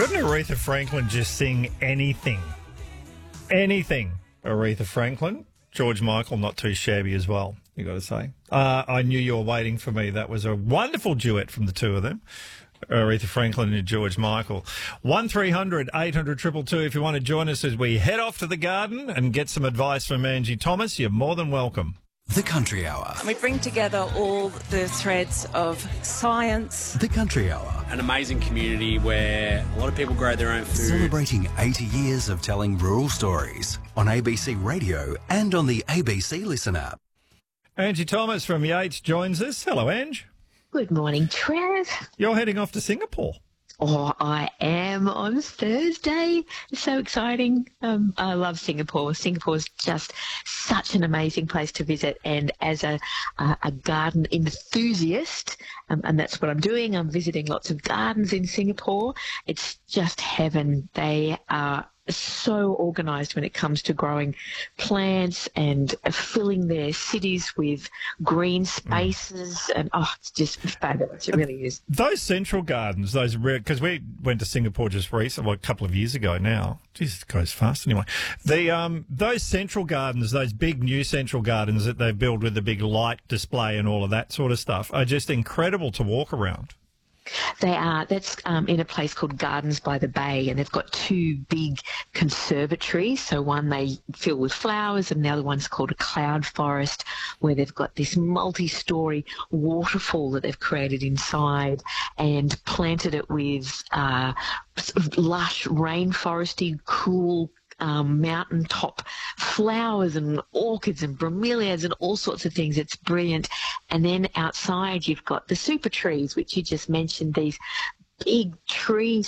Couldn't Aretha Franklin just sing anything? Anything, Aretha Franklin. George Michael, not too shabby as well, you got to say. I Knew You Were Waiting for Me. That was a wonderful duet from the two of them, Aretha Franklin and George Michael. 1300 800 222 if you want to join us as we head off to the garden and get some advice from Angie Thomas. You're more than welcome. The Country Hour. We bring together all the threads of science. The Country Hour. An amazing community where a lot of people grow their own food. Celebrating 80 years of telling rural stories on ABC Radio and on the ABC Listen app. Angie Thomas from Yates joins us. Hello, Ange. Good morning, Trev. You're heading off to Singapore. Oh, I am on Thursday. It's so exciting. I love Singapore. Singapore's just such an amazing place to visit. And as a garden enthusiast, and that's what I'm doing, I'm visiting lots of gardens in Singapore. It's just heaven. They are so organised when it comes to growing plants and filling their cities with green spaces. And, it's just fabulous. It really is. Those central gardens, because we went to Singapore just recently, a couple of years ago now. Jeez, it goes fast anyway. Those central gardens, those big new central gardens that they build with the big light display and all of that sort of stuff are just incredible to walk around. They are. That's in a place called Gardens by the Bay, and they've got two big conservatories. So one they fill with flowers, and the other one's called a cloud forest, where they've got this multi-storey waterfall that they've created inside and planted it with sort of lush, rainforesty, cool mountaintop flowers and orchids and bromeliads and all sorts of things. It's brilliant. And then outside you've got the super trees, which you just mentioned, these big trees